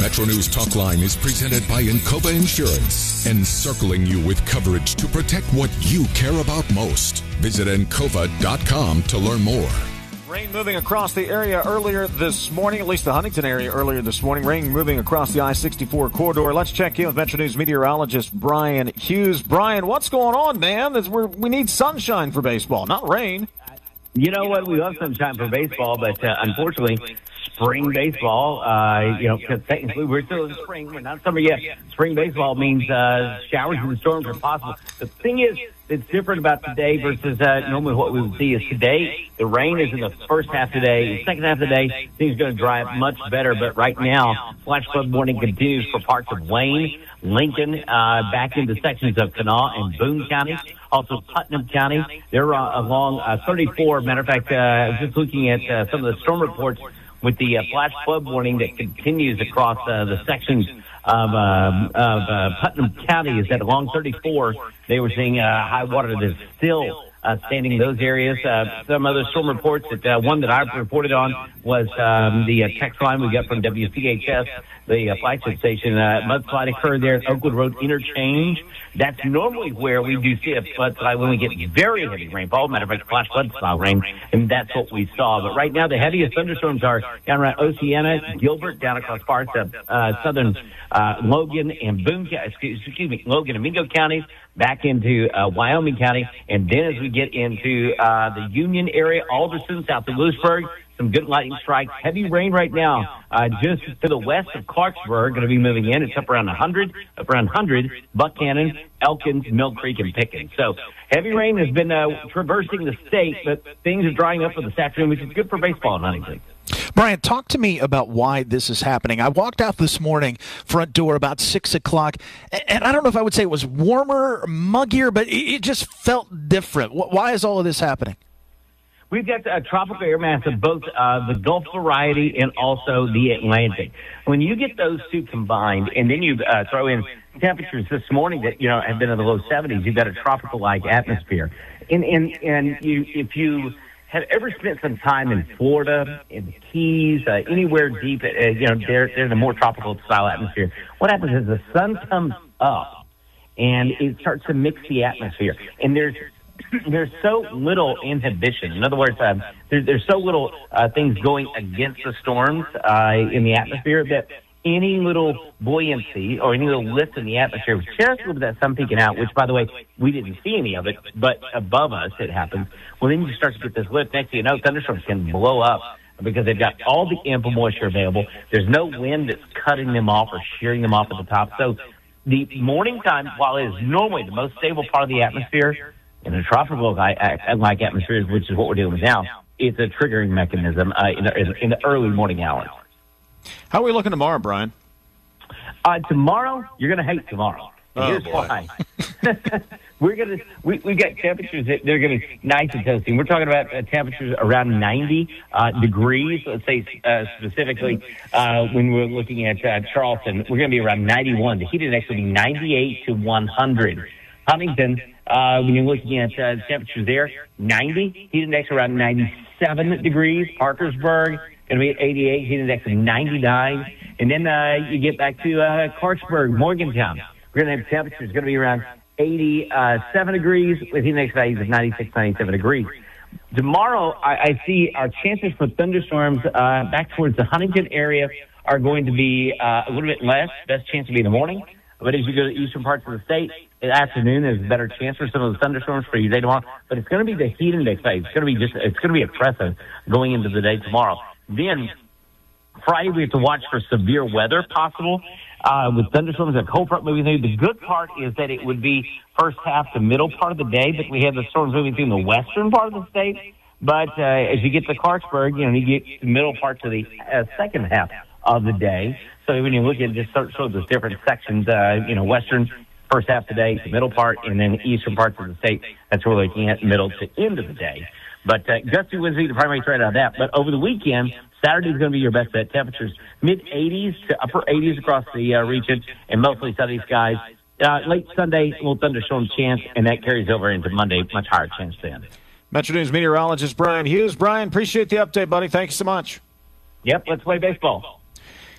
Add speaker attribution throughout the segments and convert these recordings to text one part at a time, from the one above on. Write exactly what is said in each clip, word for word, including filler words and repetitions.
Speaker 1: Metro News Talk Line is presented by Encova Insurance, encircling you with coverage to protect what you care about most. Visit encova dot com to learn more.
Speaker 2: Rain moving across the area earlier this morning, at least the Huntington area earlier this morning. Rain moving across the I sixty-four corridor. Let's check in with Metro News meteorologist Brian Hughes. Brian, what's going on, man? That's where we need sunshine for baseball, not rain.
Speaker 3: You know what? We love sunshine for baseball, but uh, unfortunately, spring baseball, uh, you know, because technically we're still in spring. We're not summer yet. Spring baseball means uh, showers and storms are possible. The thing is, it's different about today versus uh, normally what we would see is today, the rain is in the first half of the day. The second half of the day, things are going to dry up much better. But right now, flash flood warning continues for parts of Wayne, Lincoln, uh, back into sections of Kanawha and Boone counties. Also Putnam County. They're uh, along uh, thirty-four. Matter of fact, uh, I was just looking at uh, some of the storm reports with the uh, flash flood warning that continues across uh, the sections of, um, of uh, Putnam County. Is that along thirty-four, they were seeing uh, high water that's still uh, standing in those areas. Uh, some other storm reports, that uh, one that I reported on was um, the uh, text line we got from W C H S, the uh, flagship station. Uh, mudslide occurred there at Oakwood Road Interchange. That's normally where we do see a mudslide when we get very heavy rainfall. Matter of fact, flash flood style rain, and that's what we saw. But right now, the heaviest thunderstorms are down around Oceana, Gilbert, down across parts of uh, southern uh, Logan and Boone, excuse, excuse me, Logan and Mingo counties, back into uh, Wyoming County, and then as we get into uh, the Union area, Alderson, south of Lewisburg, some good lightning strikes. Heavy rain right now, uh, just to the west of Clarksburg, going to be moving in. It's up around one hundred, up around one hundred, Buchanan, Elkins, Mill Creek, and Pickens. So heavy rain has been uh, traversing the state, but things are drying up for this afternoon, which is good for baseball in Huntington.
Speaker 4: Brian, talk to me about why this is happening. I walked out this morning, front door, about six o'clock, and I don't know if I would say it was warmer, muggier, but it just felt different. Why is all of this happening?
Speaker 3: We've got a tropical air mass of both uh, the Gulf variety and also the Atlantic. When you get those two combined, and then you uh, throw in temperatures this morning that, you know, have been in the low seventies, you've got a tropical-like atmosphere. And, and, and you, if you have ever spent some time in Florida, in the Keys, uh, anywhere deep, uh, you know, they're, they're in a more tropical-style atmosphere, what happens is the sun comes up, and it starts to mix the atmosphere. And there's There's so little inhibition. In other words, um, there, there's so little uh, things going against the storms uh, in the atmosphere that any little buoyancy or any little lift in the atmosphere, just a little bit of that sun peeking out, which, by the way, we didn't see any of it, but above us it happens. Well, then you start to get this lift. Next thing you know, thunderstorms can blow up because they've got all the ample moisture available. There's no wind that's cutting them off or shearing them off at the top. So the morning time, while it is normally the most stable part of the atmosphere, in a tropical-like atmosphere, which is what we're dealing with now, it's a triggering mechanism uh, in, the, in the early morning hours.
Speaker 2: How are we looking tomorrow, Brian?
Speaker 3: Uh, tomorrow, you're going to hate tomorrow.
Speaker 2: Oh,
Speaker 3: Here's
Speaker 2: boy.
Speaker 3: why. We're going to we we've got temperatures that they're going to be nice and toasting. We're talking about uh, temperatures around ninety uh, degrees. Let's say uh, specifically uh, when we're looking at uh, Charleston, we're going to be around ninety-one. The heat index will be ninety-eight to one hundred. Huntington, uh, when you're looking at uh, temperatures there, ninety, heat index around ninety-seven degrees. Parkersburg, going to be at eighty-eight, heat index of ninety-nine. And then uh, you get back to uh, Clarksburg, Morgantown. We're going to have temperatures going to be around eighty-seven degrees with heat index values of ninety-six, ninety-seven degrees. Tomorrow, I, I see our chances for thunderstorms uh, back towards the Huntington area are going to be uh, a little bit less. Best chance to be in the morning. But as you go to the eastern parts of the state, in the afternoon, there's a better chance for some of the thunderstorms for your day tomorrow. But it's going to be the heat index value. It's going to be just, it's going to be oppressive going into the day tomorrow. Then Friday, we have to watch for severe weather possible uh, with thunderstorms and cold front moving through. The good part is that it would be first half to middle part of the day, but we have the storms moving through the western part of the state. But uh, as you get to Clarksburg, you know, you get the middle parts of the uh, second half of the day. So when you look at just sort of those different sections, uh, you know, western first half of the day, the middle part, and then eastern parts of the state, that's what we're looking at middle to end of the day. But uh, gusty winds be the primary threat out of that. But over the weekend, Saturday is going to be your best bet. Temperatures mid-eighties to upper eighties across the uh, region, and mostly sunny skies. Uh, late Sunday, a little thunderstorm chance, and that carries over into Monday, much higher chance then.
Speaker 2: Metro News meteorologist Brian Hughes. Brian, appreciate the update, buddy. Thank you so much.
Speaker 3: Yep, let's play baseball.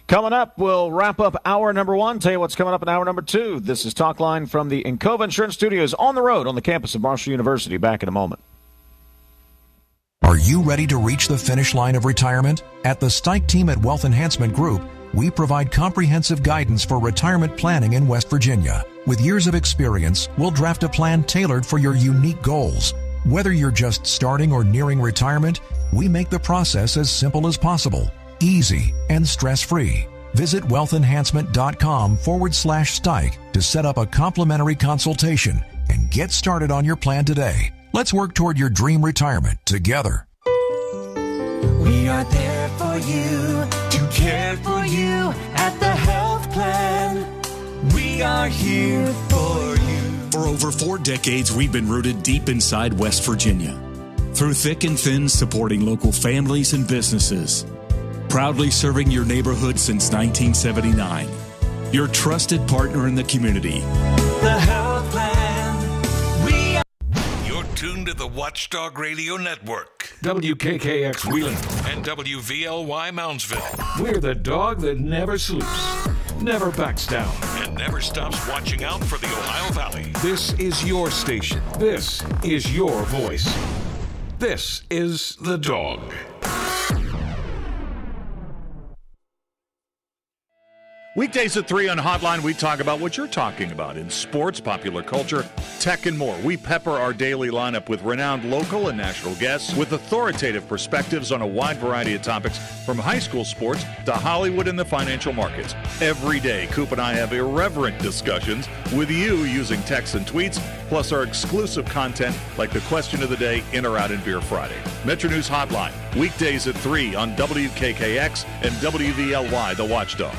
Speaker 2: Coming up, we'll wrap up hour number one. Tell you what's coming up in hour number two. This is Talk Line from the Encova Insurance Studios on the road on the campus of Marshall University. Back in a moment.
Speaker 5: Are you ready to reach the finish line of retirement? At the Stike team at Wealth Enhancement Group, we provide comprehensive guidance for retirement planning in West Virginia. With years of experience, we'll draft a plan tailored for your unique goals. Whether you're just starting or nearing retirement, we make the process as simple as possible, easy, and stress-free. Visit wealthenhancement.com forward slash Stike to set up a complimentary consultation and get started on your plan today. Let's work toward your dream retirement together.
Speaker 6: We are there for you, to care for you at the health plan. We are here for you.
Speaker 7: For over four decades, we've been rooted deep inside West Virginia. Through thick and thin, supporting local families and businesses. Proudly serving your neighborhood since nineteen seventy-nine. Your trusted partner in the community.
Speaker 6: The health plan. We are.
Speaker 8: You're tuned to the Watchdog Radio Network.
Speaker 9: W K K X Wheeling.
Speaker 8: And W V L Y Moundsville.
Speaker 9: We're the dog that never sleeps, never backs down,
Speaker 8: and never stops watching out for the Ohio Valley.
Speaker 9: This is your station. This is your voice. This is The Dog.
Speaker 10: Weekdays at three on Hotline, we talk about what you're talking about in sports, popular culture, tech, and more. We pepper our daily lineup with renowned local and national guests with authoritative perspectives on a wide variety of topics, from high school sports to Hollywood and the financial markets. Every day, Coop and I have irreverent discussions with you using texts and tweets, plus our exclusive content like the question of the day, In or Out in Beer Friday. Metro News Hotline, weekdays at three on W K K X and W V L Y, The Watchdog.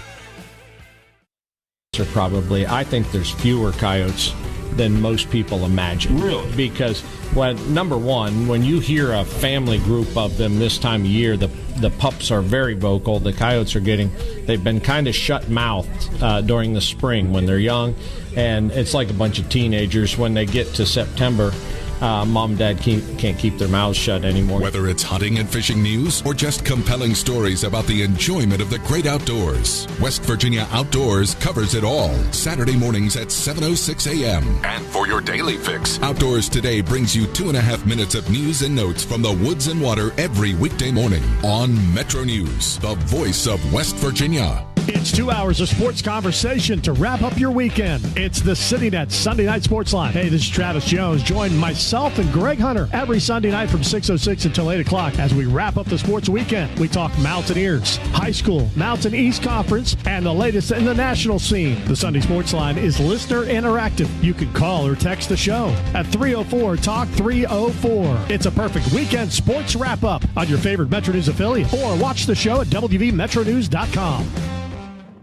Speaker 11: Probably, I think there's fewer coyotes than most people imagine.
Speaker 9: Really?
Speaker 11: Because, well, number one, when you hear a family group of them this time of year, the the pups are very vocal. The coyotes are getting, they've been kind of shut-mouthed uh, during the spring when they're young, and it's like a bunch of teenagers. When they get to September, Uh, mom and dad can't, can't keep their mouths shut anymore.
Speaker 1: Whether it's hunting and fishing news or just compelling stories about the enjoyment of the great outdoors, West Virginia Outdoors covers it all. Saturday mornings at seven oh six a.m. And for your daily fix, Outdoors Today brings you two and a half minutes of news and notes from the woods and water every weekday morning on Metro News, the voice of West Virginia.
Speaker 12: It's two hours of sports conversation to wrap up your weekend. It's the CityNet Sunday Night Sports Line. Hey, this is Travis Jones. Join myself and Greg Hunter every Sunday night from six oh six until eight o'clock as we wrap up the sports weekend. We talk Mountaineers, high school, Mountain East Conference, and the latest in the national scene. The Sunday Sports Line is listener interactive. You can call or text the show at three oh four talk three oh four. It's a perfect weekend sports wrap-up on your favorite Metro News affiliate, or watch the show at W V Metro News dot com.